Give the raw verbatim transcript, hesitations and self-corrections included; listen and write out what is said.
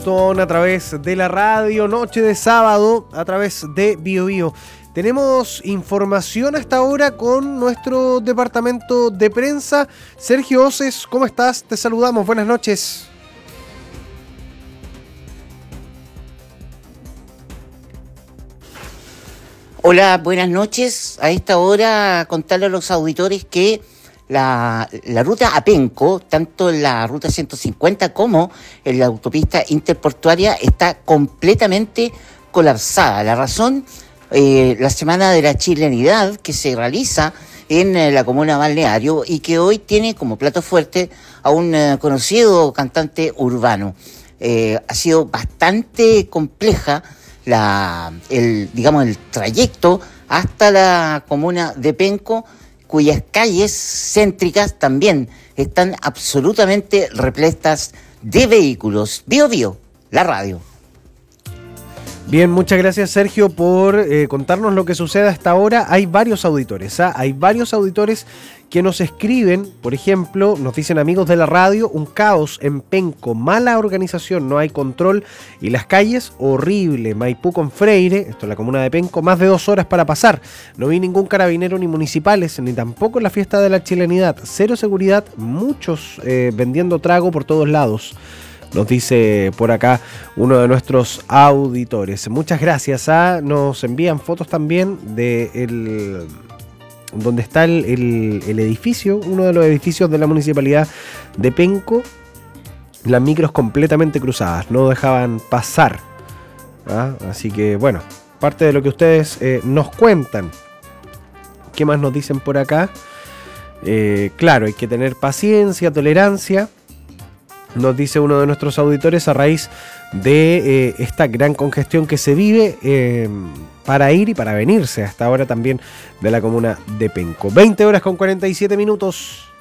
Houston a través de la radio, noche de sábado a través de Bio Bio. Tenemos información hasta ahora con nuestro departamento de prensa. Sergio Oces, ¿cómo estás? Te saludamos, buenas noches. Hola, buenas noches. A esta hora contarle a los auditores que la, la ruta a Penco, tanto en la ruta ciento cincuenta como en la autopista interportuaria, está completamente colapsada. La razón, eh, la Semana de la Chilenidad que se realiza en eh, la comuna Balneario y que hoy tiene como plato fuerte a un eh, conocido cantante urbano. Eh, ha sido bastante compleja La, el, digamos, el trayecto hasta la comuna de Penco, cuyas calles céntricas también están absolutamente repletas de vehículos. Bio Bio, la radio. Bien, muchas gracias Sergio por eh, contarnos lo que sucede hasta ahora. Hay varios auditores, ¿ah? Hay varios auditores que nos escriben, por ejemplo, nos dicen amigos de la radio, un caos en Penco, mala organización, no hay control y las calles, horrible, Maipú con Freire, esto es la comuna de Penco, más de dos horas para pasar, no vi ningún carabinero ni municipales, ni tampoco en la fiesta de la chilenidad, cero seguridad, muchos eh, vendiendo trago por todos lados. Nos dice por acá uno de nuestros auditores. Muchas gracias. ¿ah? Nos envían fotos también de el, donde está el, el, el edificio, uno de los edificios de la municipalidad de Penco. Las micros completamente cruzadas, no dejaban pasar. ¿ah? Así que bueno, parte de lo que ustedes eh, nos cuentan. ¿Qué más nos dicen por acá? Eh, claro, hay que tener paciencia, tolerancia. Nos dice uno de nuestros auditores a raíz de eh, esta gran congestión que se vive eh, para ir y para venirse hasta ahora también de la comuna de Penco. veinte horas con cuarenta y siete minutos.